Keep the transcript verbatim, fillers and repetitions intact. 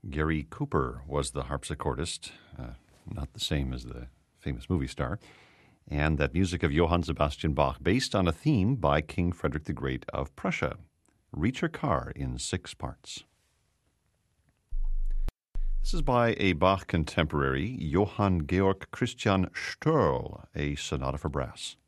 Gary Cooper was the harpsichordist, uh, not the same as the famous movie star. And that music of Johann Sebastian Bach, based on a theme by King Frederick the Great of Prussia. Reach Your Car in six parts. This is by a Bach contemporary, Johann Georg Christian Störl, a sonata for brass.